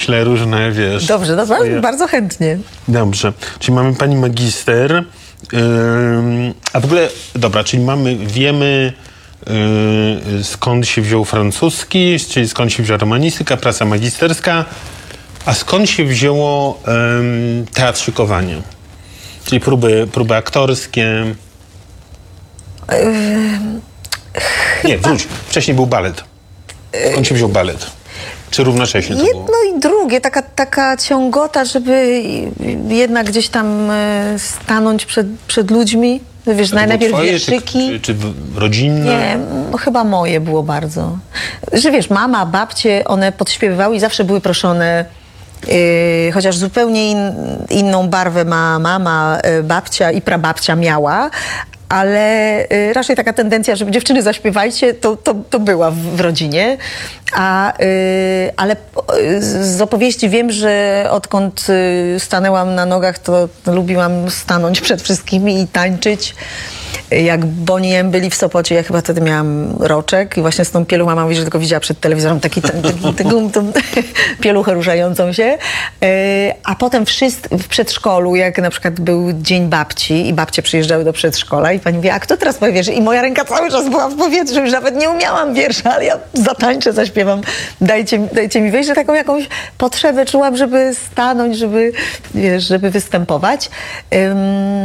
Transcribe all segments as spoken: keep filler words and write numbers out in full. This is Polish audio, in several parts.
wymyślę różne, wiesz... Dobrze, no, swoje... bardzo chętnie. Dobrze. Czyli mamy pani magister, yy, a w ogóle, dobra, czyli mamy, wiemy yy, skąd się wziął francuski, czyli skąd się wzięła romanistyka, praca magisterska, a skąd się wzięło yy, teatrzykowanie? Czyli próby, próby aktorskie... Yy, Nie, wróć. Wcześniej był balet. Skąd się wziął balet? Czy równocześnie to Jedno było? i drugie. Taka, taka ciągota, żeby jednak gdzieś tam stanąć przed, przed ludźmi. Wiesz, najpierw wierszyki. Czy, czy, czy rodzinne? Nie, chyba moje było bardzo. Że wiesz, mama, babcie, one podśpiewywały i zawsze były proszone. Yy, chociaż zupełnie in, inną barwę ma mama, yy, babcia i prababcia miała, ale y, raczej taka tendencja, żeby dziewczyny zaśpiewajcie, to, to, to była w, w rodzinie. A, y, ale y, z opowieści wiem, że odkąd y, stanęłam na nogach, to lubiłam stanąć przed wszystkimi i tańczyć. Jak Bonnie M byli w Sopocie, ja chyba wtedy miałam roczek i właśnie z tą pieluchą, mama mówi, że tylko widziała przed telewizorem taki, taki, taką tą pieluchę ruszającą się. A potem wszyscy w przedszkolu, jak na przykład był Dzień Babci i babcie przyjeżdżały do przedszkola i pani mówi, a kto teraz powie wiersz? I moja ręka cały czas była w powietrzu, już nawet nie umiałam wiersza, ale ja zatańczę, zaśpiewam, dajcie, dajcie mi wejść, że taką jakąś potrzebę czułam, żeby stanąć, żeby, wiesz, żeby występować. Um,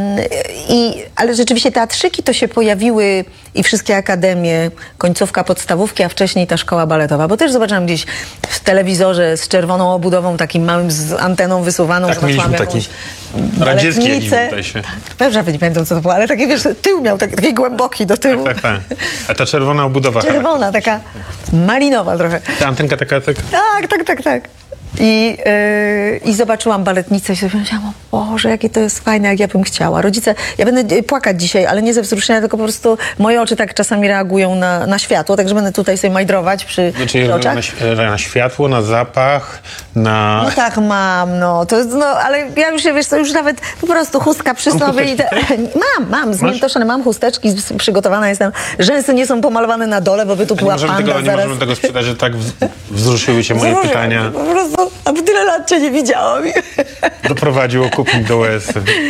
i, ale rzeczywiście teatrzyki to się pojawiły i wszystkie akademie, końcówka podstawówki, a wcześniej ta szkoła baletowa, bo też zobaczyłam gdzieś w telewizorze z czerwoną obudową, takim małym, z anteną wysuwaną. Tak, mieliśmy taki radziecki jakiś tutaj się. Pewnie nie pamiętam, co to było, ale takie, wiesz, tył miał taki, taki głęboki do tyłu. Tak, tak, tak. A ta czerwona obudowa. Czerwona, taka malinowa trochę. Ta antenka taka... Tak, tak, tak, tak. tak. I, yy, I zobaczyłam baletnicę i sobie pomyślałam, o Boże, jakie to jest fajne, jak ja bym chciała. Rodzice, ja będę płakać dzisiaj, ale nie ze wzruszenia, tylko po prostu moje oczy tak czasami reagują na, na światło, także będę tutaj sobie majdrować przy, znaczy, przy oczach. Na, na światło, na zapach, na... No tak mam, no, to, no, ale ja już się, wiesz, to już nawet po prostu chustka przy sobie i te, mam, mam, zmiętoszone, mam chusteczki, przygotowana jestem, rzęsy nie są pomalowane na dole, bo by tu była panda tego, zaraz. Nie możemy tego spytać, że tak wzruszyły się moje Wzruszyły, pytania. Po prostu, a w tyle lat cię nie widziałam. Doprowadził okupnik do łez.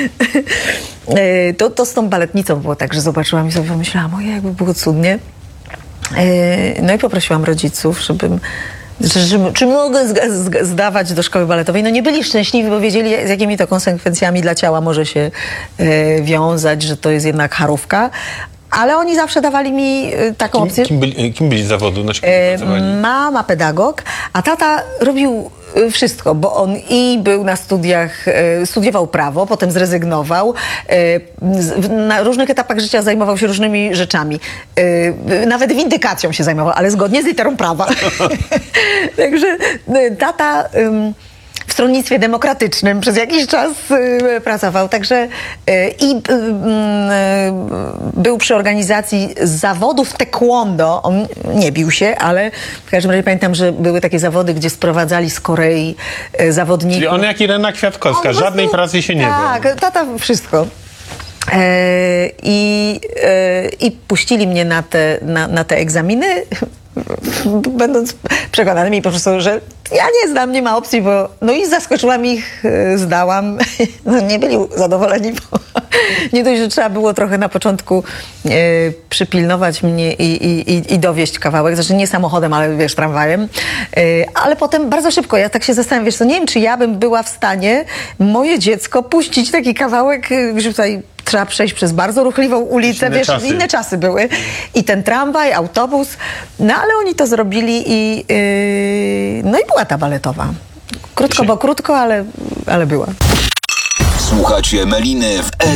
To, to z tą baletnicą było tak, że zobaczyłam i sobie pomyślałam, ojej, jakby było cudnie. No i poprosiłam rodziców, żebym Że, że, czy mogę z, z, zdawać do szkoły baletowej? No nie byli szczęśliwi, bo wiedzieli, z jakimi to konsekwencjami dla ciała może się e, wiązać, że to jest jednak charówka. Ale oni zawsze dawali mi e, taką kim, opcję. Kim byli, kim byli z zawodu? Na czym e, mama pedagog, a tata robił wszystko, bo on i był na studiach, e, studiował prawo, potem zrezygnował, e, z, na różnych etapach życia zajmował się różnymi rzeczami. E, nawet windykacją się zajmował, ale zgodnie z literą prawa. Także tata e, w stronnictwie demokratycznym przez jakiś czas e, pracował, także e, i e, e, był przy organizacji zawodów taekwondo. On nie bił się, ale w każdym razie pamiętam, że były takie zawody, gdzie sprowadzali z Korei e, zawodników. Czyli on jak Irena Kwiatkowska, on żadnej prostu, pracy się nie tak, było. Tak, tata wszystko. E, i, e, I puścili mnie na te, na, na te egzaminy, będąc przekonanymi po prostu, że ja nie zdam, nie ma opcji, bo no i zaskoczyłam ich, zdałam. No, nie byli zadowoleni, bo nie dość, że trzeba było trochę na początku e, przypilnować mnie i, i, i dowieźć kawałek, znaczy nie samochodem, ale wiesz, tramwajem, e, ale potem bardzo szybko, ja tak się zastanawiam, wiesz co, nie wiem, czy ja bym była w stanie moje dziecko puścić taki kawałek, że tutaj trzeba przejść przez bardzo ruchliwą ulicę, inne wiesz, czasy. inne czasy były. I ten tramwaj, autobus, no ale oni to zrobili i yy, no i była ta baletowa. Krótko, bo krótko, ale, ale była. Słuchacie Meliny w